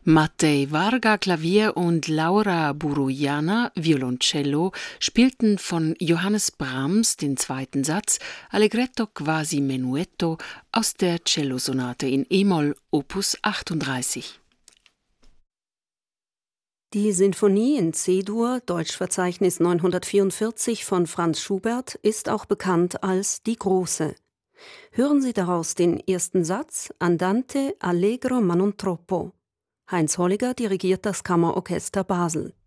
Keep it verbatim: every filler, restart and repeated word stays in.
Matej Varga Klavier und Laura Burujana Violoncello spielten von Johannes Brahms den zweiten Satz Allegretto quasi menuetto aus der Cellosonate in e-Moll Opus achtunddreißig. Die Sinfonie in C-Dur, Deutschverzeichnis neunhundertvierundvierzig von Franz Schubert, ist auch bekannt als die Große. Hören Sie daraus den ersten Satz Andante allegro ma non troppo. Heinz Holliger dirigiert das Kammerorchester Basel.